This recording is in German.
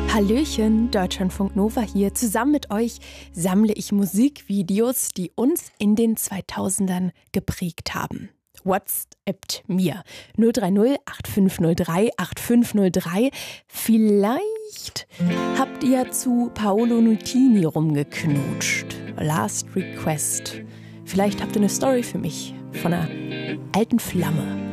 Hallöchen, Deutschlandfunk Nova hier. Zusammen mit euch sammle ich Musikvideos, die uns in den 2000ern geprägt haben. WhatsAppt mir 030 8503 8503. Vielleicht habt ihr zu Paolo Nutini rumgeknutscht. Last Request. Vielleicht habt ihr eine Story für mich von einer alten Flamme.